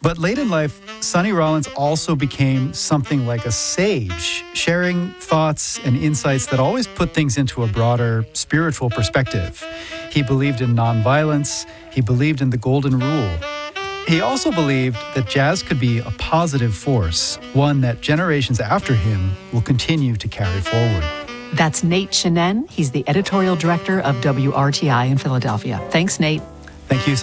But late in life, Sonny Rollins also became something like a sage, sharing thoughts and insights that always put things into a broader spiritual perspective. He believed in nonviolence. He believed in the golden rule. He also believed that jazz could be a positive force, one that generations after him will continue to carry forward. That's Nate Chinen. He's the editorial director of WRTI in Philadelphia. Thanks, Nate. Thank you.